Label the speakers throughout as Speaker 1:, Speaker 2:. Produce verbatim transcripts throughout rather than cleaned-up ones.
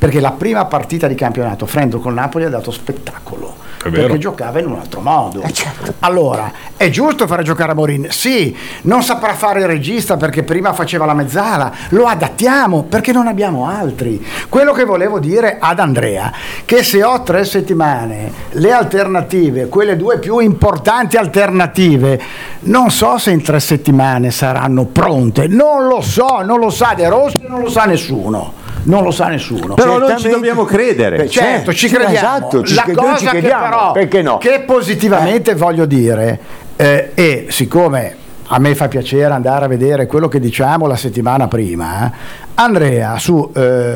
Speaker 1: perché la prima partita di campionato Frento con Napoli ha dato spettacolo, perché giocava in un altro modo.
Speaker 2: Eh certo.
Speaker 1: Allora, è giusto fare giocare Amorim? Sì, non saprà fare il regista perché prima faceva la mezzala, lo adattiamo perché non abbiamo altri. Quello che volevo dire ad Andrea, che se ho tre settimane, le alternative, quelle due più importanti alternative, non so se in tre settimane saranno pronte, non lo so, non lo sa De Rossi, non lo sa nessuno. Non lo sa nessuno.
Speaker 3: Però noi ci dobbiamo credere.
Speaker 1: Beh, certo, ci crediamo.
Speaker 2: Esatto, ci
Speaker 1: la
Speaker 2: cred-
Speaker 1: cosa
Speaker 2: ci
Speaker 1: che
Speaker 2: crediamo,
Speaker 1: però
Speaker 2: perché no?
Speaker 1: che positivamente eh. voglio dire, eh, e siccome a me fa piacere andare a vedere quello che diciamo la settimana prima, eh, Andrea su,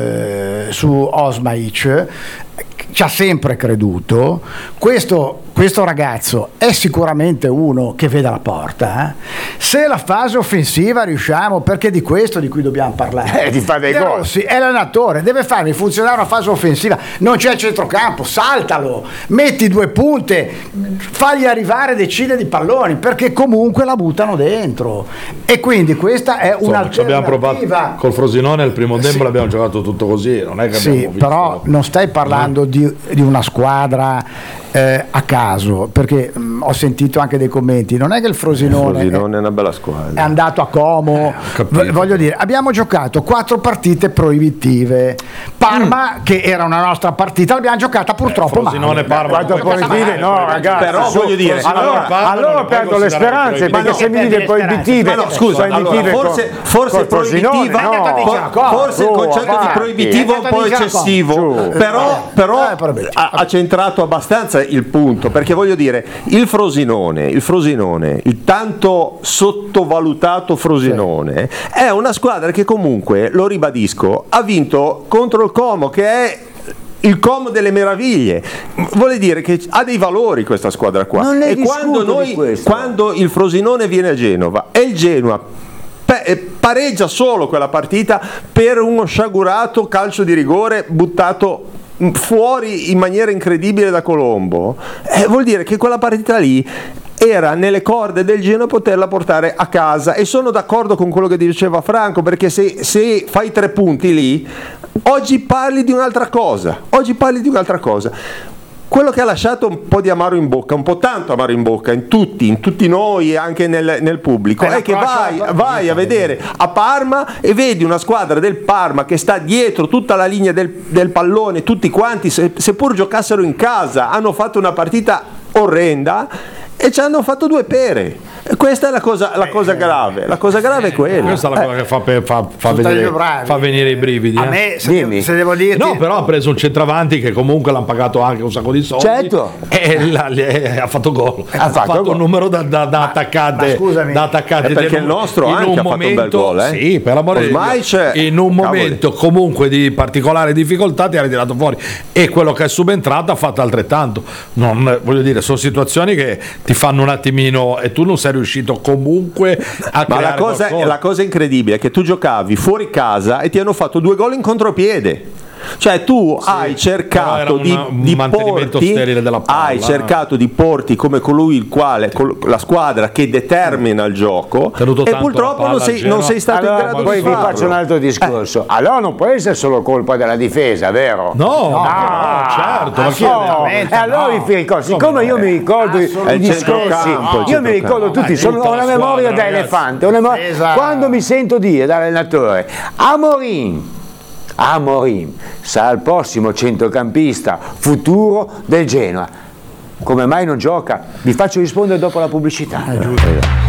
Speaker 1: eh, su Osmaic ci ha sempre creduto. Questo, questo ragazzo è sicuramente uno che vede la porta. Eh? Se la fase offensiva riusciamo, perché di questo di cui dobbiamo parlare,
Speaker 2: eh, di fare dei gol.
Speaker 1: Rossi è l'allenatore, deve farmi funzionare una fase offensiva. Non c'è il centrocampo, saltalo, metti due punte, fagli arrivare decine di palloni, perché comunque la buttano dentro. E quindi questa è un'alternativa.
Speaker 4: Ci abbiamo provato col Frosinone il primo tempo, sì. L'abbiamo giocato tutto così, non è che
Speaker 1: sì,
Speaker 4: abbiamo visto...
Speaker 1: però non stai parlando di di una squadra eh, a caso, perché mh, ho sentito anche dei commenti, non è che il Frosinone,
Speaker 3: il Frosinone è, è una bella squadra, è
Speaker 1: andato a Como, eh, voglio dire, abbiamo giocato quattro partite proibitive. Parma, mm. che era una nostra partita, l'abbiamo giocata purtroppo
Speaker 4: eh, Frosinone,
Speaker 1: male.
Speaker 4: Parma,
Speaker 2: quattro proibitive, no ragazzi,
Speaker 3: però voglio dire,
Speaker 2: allora,
Speaker 4: Parma,
Speaker 2: allora perdo le speranze, perché
Speaker 1: no,
Speaker 2: se mi dite proibitive,
Speaker 3: ma no, scusa, allora, forse, forse proibitiva,
Speaker 2: no,
Speaker 3: forse il concetto di proibitivo è un po' eccessivo, però, però ha, ha centrato abbastanza il punto, perché voglio dire, il Frosinone, il Frosinone, il tanto sottovalutato Frosinone, sì. è una squadra che comunque, lo ribadisco, ha vinto contro il Como, che è il Como delle meraviglie. Vuole dire che ha dei valori questa squadra qua.
Speaker 2: Non ne
Speaker 3: e quando, noi, quando il Frosinone viene a Genova e il Genoa pareggia solo quella partita per uno sciagurato calcio di rigore buttato fuori in maniera incredibile da Colombo, eh, vuol dire che quella partita lì era nelle corde del Genoa poterla portare a casa. E sono d'accordo con quello che diceva Franco, perché se, se fai tre punti lì, oggi parli di un'altra cosa, oggi parli di un'altra cosa. Quello che ha lasciato un po' di amaro in bocca, un po' tanto amaro in bocca in tutti, in tutti noi e anche nel, nel pubblico, è che vai, vai a vedere a Parma e vedi una squadra del Parma che sta dietro tutta la linea del, del pallone, tutti quanti, se, seppur giocassero in casa, hanno fatto una partita orrenda e ci hanno fatto due pere. Questa è la cosa, la cosa grave. La cosa grave è quella.
Speaker 4: Questa è la cosa
Speaker 3: eh.
Speaker 4: che fa, fa, fa, vedere, fa venire i brividi.
Speaker 1: A
Speaker 4: eh.
Speaker 1: me, se, devo, se devo dirti...
Speaker 4: No, però ha preso un centravanti che comunque l'hanno pagato anche un sacco di soldi.
Speaker 2: Certo.
Speaker 4: E la, le, ha fatto gol. Ha, ha fatto, fatto un numero da, da, da attaccante. Ma scusami. Da attaccante
Speaker 3: perché il nostro
Speaker 4: in
Speaker 3: anche
Speaker 4: un
Speaker 3: ha
Speaker 4: momento,
Speaker 3: fatto un bel gol. Eh?
Speaker 4: Sì, per l'amore di Dio. In un momento cavoli. comunque di particolare difficoltà ti ha ritirato fuori. E quello che è subentrato ha fatto altrettanto. Non, voglio dire, sono situazioni che ti fanno un attimino e tu non sei riuscito comunque a
Speaker 3: ma la cosa, la cosa incredibile è che tu giocavi fuori casa e ti hanno fatto due gol in contropiede. Cioè tu sì, hai cercato di,
Speaker 4: una,
Speaker 3: di porti,
Speaker 4: della palla,
Speaker 3: hai cercato di porti come colui il quale col, la squadra che determina il gioco e purtroppo non sei, non sei stato
Speaker 2: allora,
Speaker 3: in grado
Speaker 2: poi
Speaker 3: di farlo.
Speaker 2: Vi faccio un altro discorso. Eh. Allora non può essere solo colpa della difesa, vero?
Speaker 4: No, no,
Speaker 2: no
Speaker 4: certo.
Speaker 2: Ma no. E allora no. vi ricordo, siccome io mi ricordo i discorsi, io mi ricordo tutti, sono, ho una memoria da elefante. Quando mi sento dire dall'allenatore Amorim Amorim sarà il prossimo centrocampista futuro del Genoa, come mai non gioca? Vi faccio rispondere dopo la pubblicità.